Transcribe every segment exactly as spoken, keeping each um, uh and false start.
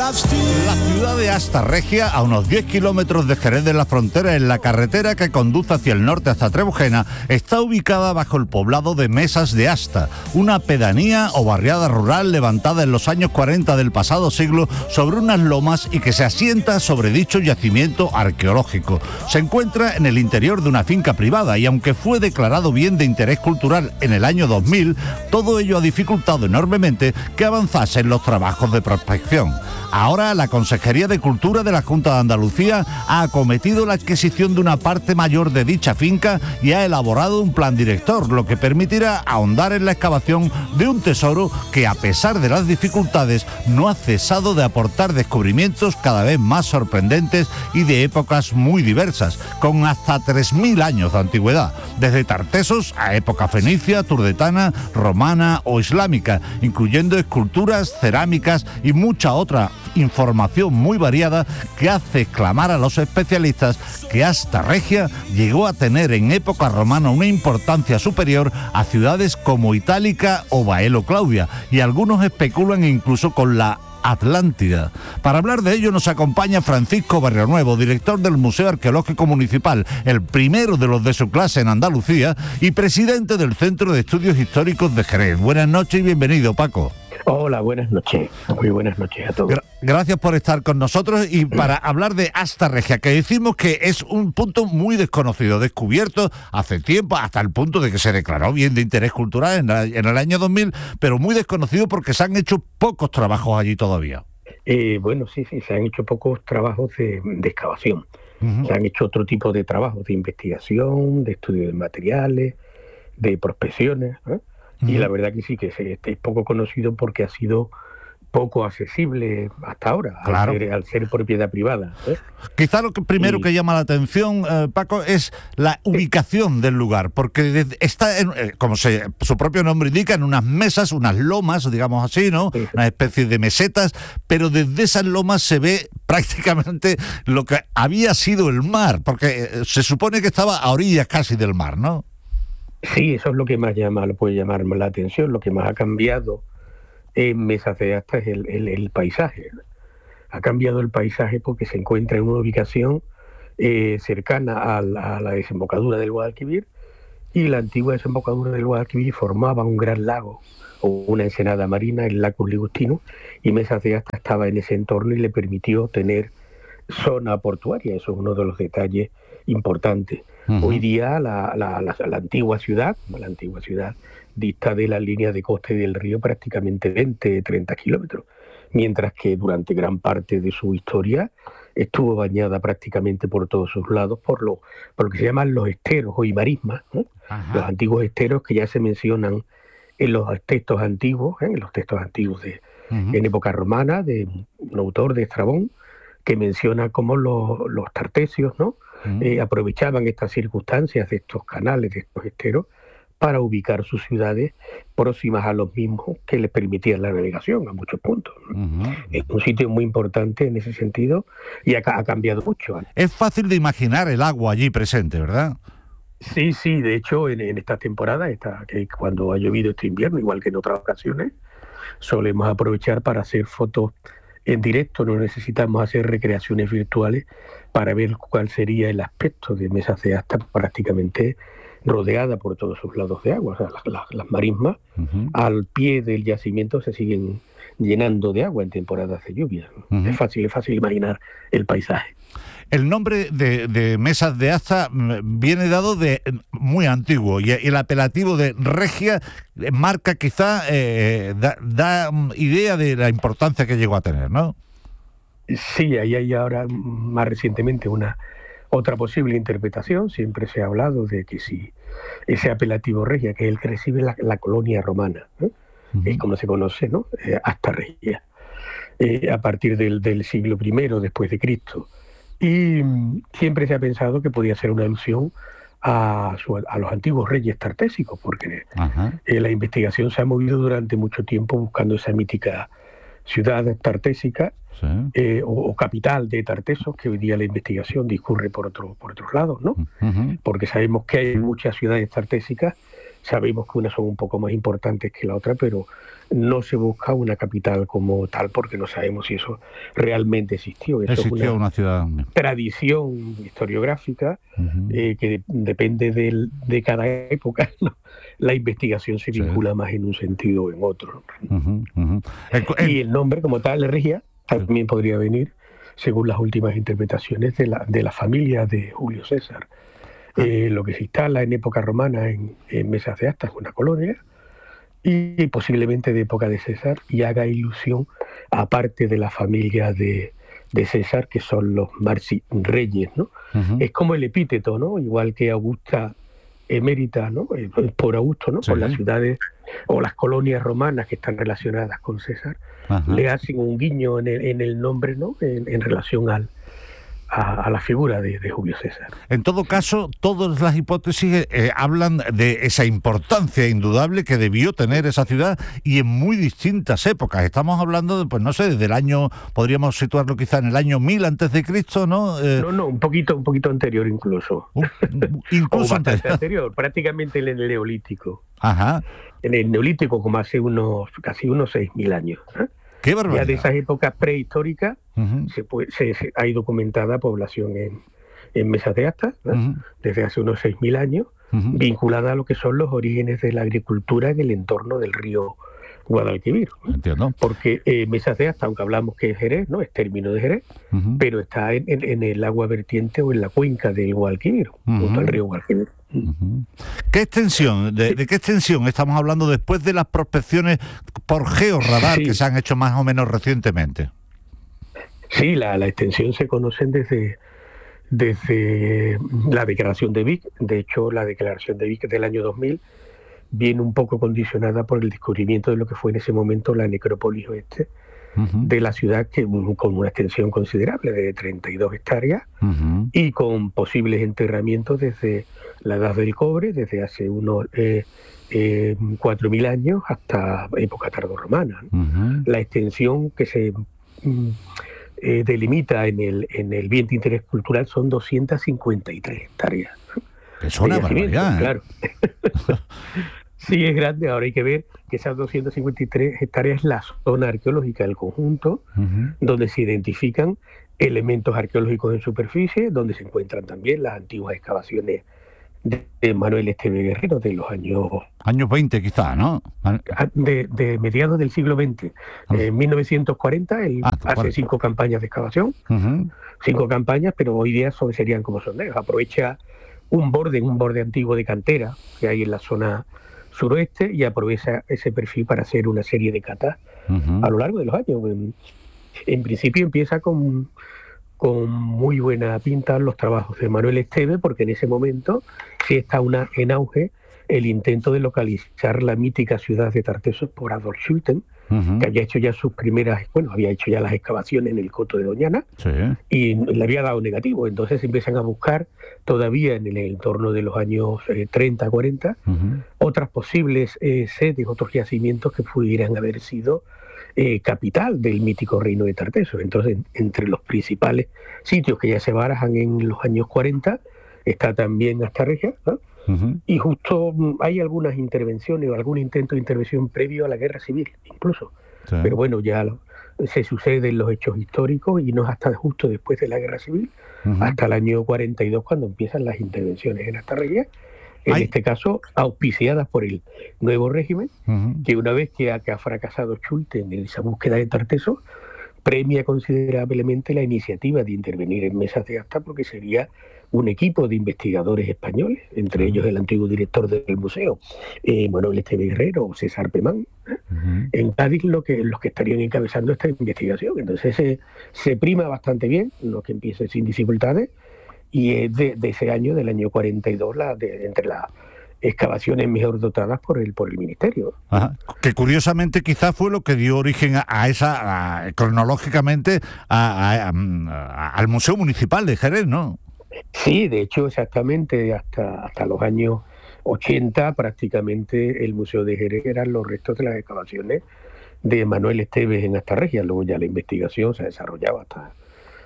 La ciudad de Asta Regia, a unos diez kilómetros de Jerez de la Frontera, en la carretera que conduce hacia el norte hasta Trebujena, está ubicada bajo el poblado de Mesas de Asta, una pedanía o barriada rural levantada en los años cuarenta del pasado siglo sobre unas lomas y que se asienta sobre dicho yacimiento arqueológico. Se encuentra en el interior de una finca privada y aunque fue declarado bien de interés cultural en el año dos mil, todo ello ha dificultado enormemente que avanzasen los trabajos de prospección. Ahora la Consejería de Cultura de la Junta de Andalucía ha acometido la adquisición de una parte mayor de dicha finca y ha elaborado un plan director, lo que permitirá ahondar en la excavación de un tesoro que, a pesar de las dificultades, no ha cesado de aportar descubrimientos cada vez más sorprendentes y de épocas muy diversas, con hasta tres mil años de antigüedad, desde tartesos a época fenicia, turdetana, romana o islámica, incluyendo esculturas, cerámicas y mucha otra información muy variada que hace exclamar a los especialistas que Asta Regia llegó a tener en época romana una importancia superior a ciudades como Itálica o Baelo Claudia, y algunos especulan incluso con la Atlántida. Para hablar de ello nos acompaña Francisco Barrionuevo, director del Museo Arqueológico Municipal, el primero de los de su clase en Andalucía y presidente del Centro de Estudios Históricos de Jerez. Buenas noches y bienvenido, Paco. Hola, buenas noches. Muy buenas noches a todos. Gra- gracias por estar con nosotros y para hablar de Asta Regia, que decimos que es un punto muy desconocido, descubierto hace tiempo, hasta el punto de que se declaró bien de interés cultural en, la, en el año dos mil, pero muy desconocido porque se han hecho pocos trabajos allí todavía. Eh, bueno, sí, sí, se han hecho pocos trabajos de, de excavación. Uh-huh. Se han hecho otro tipo de trabajos de investigación, de estudio de materiales, de prospecciones, ¿eh? Uh-huh. Y la verdad que sí, que es poco conocido porque ha sido poco accesible hasta ahora, claro, al, ser, al ser propiedad privada, ¿eh? Quizá lo que primero y... que llama la atención, eh, Paco, es la ubicación del lugar, porque está, en, eh, como se, su propio nombre indica, en unas mesas, unas lomas, digamos así, ¿no? Sí. Una especie de mesetas, pero desde esas lomas se ve prácticamente lo que había sido el mar, porque eh, se supone que estaba a orillas casi del mar, ¿no? Sí, eso es lo que más llama, lo puede llamar la atención, lo que más ha cambiado en Mesas de Asta es el, el, el paisaje. Ha cambiado el paisaje porque se encuentra en una ubicación eh, cercana a la, a la desembocadura del Guadalquivir, y la antigua desembocadura del Guadalquivir formaba un gran lago o una ensenada marina, el Lacus Ligustino, y Mesas de Asta estaba en ese entorno y le permitió tener zona portuaria. Eso es uno de los detalles importantes. Uh-huh. Hoy día la, la, la, la antigua ciudad, la antigua ciudad dista de la línea de costa y del río prácticamente veinte, treinta kilómetros, mientras que durante gran parte de su historia estuvo bañada prácticamente por todos sus lados por lo, por lo que se llaman los esteros o marismas, ¿no? Uh-huh. Los antiguos esteros que ya se mencionan en los textos antiguos, ¿eh? en los textos antiguos de, uh-huh. en época romana, de un autor de Estrabón, que menciona cómo los, los tartesios, ¿no? Uh-huh. eh, aprovechaban estas circunstancias de estos canales, de estos esteros, para ubicar sus ciudades próximas a los mismos que les permitían la navegación a muchos puntos, ¿no? Uh-huh. Es un sitio muy importante en ese sentido y ha, ha cambiado mucho. Es fácil de imaginar el agua allí presente, ¿verdad? Sí, sí, de hecho en, en esta temporada, esta, que cuando ha llovido este invierno, igual que en otras ocasiones, solemos aprovechar para hacer fotos en directo. No necesitamos hacer recreaciones virtuales para ver cuál sería el aspecto de Mesas de Asta prácticamente rodeada por todos sus lados de agua. O sea, las, las, las marismas uh-huh. al pie del yacimiento se siguen llenando de agua en temporadas de lluvia. Uh-huh. Es fácil, es fácil imaginar el paisaje. El nombre de, de Mesas de Asta viene dado de muy antiguo y el apelativo de Regia marca quizá, eh, da, da idea de la importancia que llegó a tener, ¿no? Sí, ahí hay ahora más recientemente una otra posible interpretación. Siempre se ha hablado de que si ese apelativo Regia, que es el que recibe la, la colonia romana, ¿eh? Uh-huh. Es como se conoce, ¿no? Eh, Asta Regia, eh, a partir del, del siglo primero después de Cristo. Y siempre se ha pensado que podía ser una alusión a, su, a los antiguos reyes tartésicos, porque uh-huh. eh, la investigación se ha movido durante mucho tiempo buscando esa mítica ciudad tartésica, sí. eh, o, o capital de Tartesos, que hoy día la investigación discurre por, otro, por otros lados, ¿no? Uh-huh. Porque sabemos que hay muchas ciudades tartésicas sabemos que unas son un poco más importantes que la otra, pero no se busca una capital como tal porque no sabemos si eso realmente existió. Eso existió es una, una ciudad. Tradición historiográfica uh-huh. eh, que de, depende del, de cada época, ¿no? La investigación se vincula sí. más en un sentido o en otro. Uh-huh, uh-huh. El, y el nombre como tal, Regia, también sí. podría venir, según las últimas interpretaciones, de la, de la familia de Julio César. Ah. Eh, lo que se instala en época romana en, en Mesas de Asta es una colonia, y posiblemente de época de César, y haga ilusión a parte de la familia de, de César, que son los Marsi Reyes, ¿no? Uh-huh. Es como el epíteto, ¿no? Igual que Augusta Emérita, ¿no? Por Augusto, ¿no? Sí. Por las ciudades o las colonias romanas que están relacionadas con César, uh-huh. le hacen un guiño en el, en el nombre, ¿no? En, en relación al A, a la figura de, de Julio César. En todo caso, todas las hipótesis eh, hablan de esa importancia indudable que debió tener esa ciudad y en muy distintas épocas. Estamos hablando de, pues no sé, desde el año, podríamos situarlo quizá en el año mil antes de Cristo, ¿no? Eh, no, no, un poquito, un poquito anterior incluso. Uh, incluso o bastante anterior. anterior, prácticamente en el Neolítico. Ajá. En el Neolítico, como hace unos, casi unos seis mil años. ¿eh? Qué barbaridad. Ya de esas épocas prehistóricas uh-huh. se, puede, se, se hay documentada población en, en Mesas de Asta, ¿no? uh-huh. desde hace unos seis mil años, uh-huh. vinculada a lo que son los orígenes de la agricultura en el entorno del río Guadalquivir. Entiendo. Porque eh, Mesas de Asta, aunque hablamos que es Jerez, ¿no? Es término de Jerez, uh-huh. pero está en, en, en el agua vertiente o en la cuenca del Guadalquivir, uh-huh. junto al río Guadalquivir. Uh-huh. ¿Qué extensión? De, ¿De qué extensión estamos hablando después de las prospecciones por georradar sí. que se han hecho más o menos recientemente? Sí, la, la extensión se conocen desde, desde la declaración de Vic. De hecho, la declaración de Vic del año dos mil viene un poco condicionada por el descubrimiento de lo que fue en ese momento la necrópolis oeste uh-huh. de la ciudad, que con una extensión considerable de treinta y dos hectáreas uh-huh. y con posibles enterramientos desde la edad del cobre, desde hace unos eh, eh, cuatro mil años hasta época tardorromana. Uh-huh. La extensión que se mm, eh, delimita en el, en el bien de interés cultural son doscientas cincuenta y tres hectáreas. Es una barbaridad, ¿eh? Claro. Sí, es grande. Ahora hay que ver que esas doscientas cincuenta y tres hectáreas es la zona arqueológica del conjunto, uh-huh. donde se identifican elementos arqueológicos en superficie, donde se encuentran también las antiguas excavaciones de, de Manuel Esteve Guerrero de los años... Años veinte quizá, ¿no? De, de mediados del siglo veinte. En uh-huh. eh, mil novecientos cuarenta él ah, hace cuarenta. cinco campañas de excavación, uh-huh. cinco campañas, pero hoy día son, serían como sondeos. Aprovecha un borde, un borde antiguo de cantera que hay en la zona suroeste y aprovecha ese perfil para hacer una serie de catas uh-huh. a lo largo de los años. En, en principio empieza con, con muy buena pinta los trabajos de Manuel Esteve, porque en ese momento sí está una, en auge el intento de localizar la mítica ciudad de Tartessos por Adolf Schulten, uh-huh. que había hecho ya sus primeras, bueno, había hecho ya las excavaciones en el coto de Doñana sí. y le había dado negativo. Entonces empiezan a buscar todavía en el entorno de los años eh, treinta, cuarenta, uh-huh. otras posibles eh, sedes, otros yacimientos que pudieran haber sido eh, capital del mítico reino de Tartessos. Entonces, entre los principales sitios que ya se barajan en los años cuarenta, está también Asta Regia, ¿no? Uh-huh. Y justo hay algunas intervenciones o algún intento de intervención previo a la guerra civil, incluso. Sí. Pero bueno, ya lo, se suceden los hechos históricos y no es hasta justo después de la guerra civil, uh-huh. hasta el año cuarenta y dos, cuando empiezan las intervenciones en Asta Regia, en Ay. este caso auspiciadas por el nuevo régimen, uh-huh. que una vez que ha, que ha fracasado Schulten en esa búsqueda de Tartessos, premia considerablemente la iniciativa de intervenir en Mesas de Asta, porque sería un equipo de investigadores españoles, entre uh-huh. ellos el antiguo director del museo, eh, Manuel Esteve Guerrero o César Pemán, ¿eh? uh-huh. en Cádiz lo que, los que estarían encabezando esta investigación. Entonces se, se prima bastante bien, lo que empiece sin dificultades, y es de, de ese año, del año cuarenta y dos, la de, entre las excavaciones mejor dotadas por el por el ministerio. Ajá. Que curiosamente quizás fue lo que dio origen a, a esa, a, cronológicamente, a, a, a, al Museo Municipal de Jerez, ¿no? Sí, de hecho, exactamente, hasta, hasta los años ochenta prácticamente el Museo de Jerez eran los restos de las excavaciones de Manuel Esteves en Asta Regia. Luego ya la investigación se ha desarrollado hasta,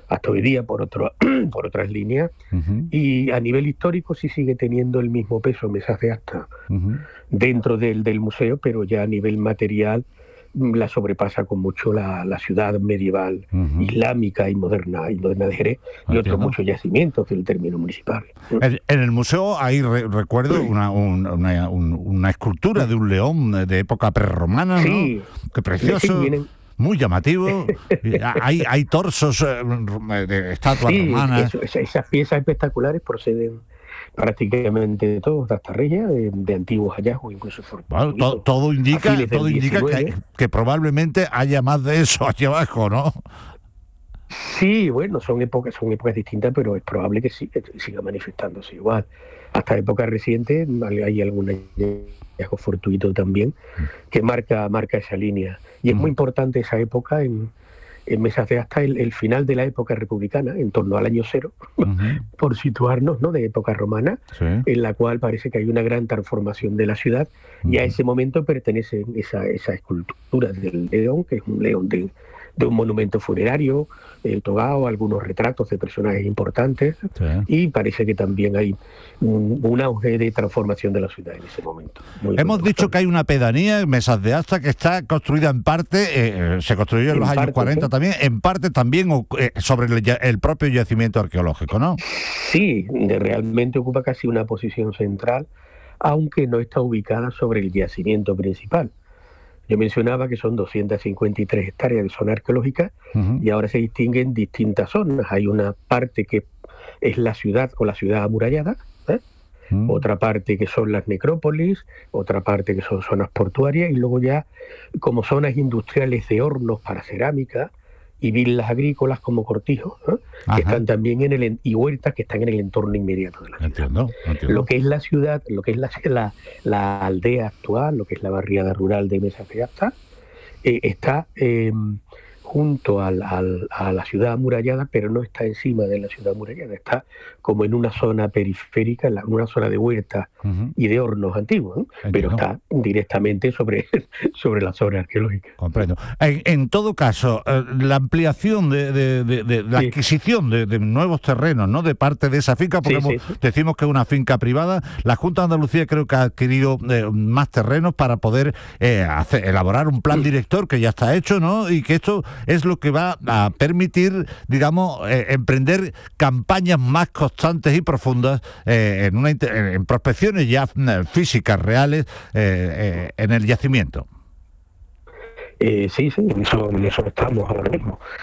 hasta hoy día por otro, por otras líneas, uh-huh. y a nivel histórico sí sigue teniendo el mismo peso Mesas de Asta uh-huh. dentro del, del museo, pero ya a nivel material la sobrepasa con mucho la, la ciudad medieval, uh-huh. islámica y moderna, y moderna de Jerez, y Entiendo. otros muchos yacimientos del término municipal. En, en el museo hay, re, recuerdo, una, un, una, un, una escultura de un león de época prerromana, sí, ¿no? Qué precioso. Sí, vienen... Muy llamativo. hay, hay torsos de estatuas sí, romanas. Eso, esas piezas espectaculares proceden prácticamente de todos de Astarreja, de, de antiguos hallazgos, incluso bueno, to, todo indica, todo indica que, que probablemente haya más de eso hacia abajo, ¿no? Sí, bueno, son épocas, son épocas distintas, pero es probable que, sí, que siga manifestándose igual. Hasta épocas recientes hay algún hallazgo fortuito también que marca, marca esa línea. Y es muy importante esa época en, en Mesas de Asta, el, el final de la época republicana, en torno al año cero, uh-huh. por situarnos, ¿no?, de época romana, sí. en la cual parece que hay una gran transformación de la ciudad, uh-huh. y a ese momento pertenece esa, esa escultura del león, que es un león de, de un monumento funerario, el togao, algunos retratos de personajes importantes, sí. y parece que también hay un, un auge de transformación de la ciudad en ese momento. Muy Hemos dicho que hay una pedanía, Mesas de Asta, que está construida en parte, eh, se construyó en, en los parte, años cuarenta ¿sí? también, en parte también eh, sobre el, el propio yacimiento arqueológico, ¿no? Sí, realmente ocupa casi una posición central, aunque no está ubicada sobre el yacimiento principal. Yo mencionaba que son doscientas cincuenta y tres hectáreas de zona arqueológica, uh-huh. y ahora se distinguen distintas zonas. Hay una parte que es la ciudad o la ciudad amurallada, ¿eh? uh-huh. otra parte que son las necrópolis, otra parte que son zonas portuarias, y luego ya como zonas industriales de hornos para cerámica y villas agrícolas como cortijos, ¿eh? que están también en el y huertas que están en el entorno inmediato de la ciudad. Entiendo, entiendo. Lo que es la ciudad, lo que es la, la, la aldea actual, lo que es la barriada rural de Mesas de Asta, eh, está eh, junto al, al, a la ciudad amurallada, pero no está encima de la ciudad amurallada, está como en una zona periférica, en una zona de huertas uh-huh. y de hornos antiguos, ¿no? pero está directamente sobre, sobre la zona arqueológica. Comprendo. En, en todo caso, eh, la ampliación de, de, de, de la sí. adquisición de, de nuevos terrenos, ¿no?, de parte de esa finca, porque sí, sí, sí. decimos que es una finca privada, la Junta de Andalucía creo que ha adquirido eh, más terrenos para poder eh, hacer, elaborar un plan sí. director que ya está hecho, ¿no?, y que esto es lo que va a permitir, digamos, eh, emprender campañas más constantes y profundas eh, en, una, en prospecciones ya físicas reales eh, eh, en el yacimiento. Eh, sí, sí, en eso, en eso estamos ahora mismo.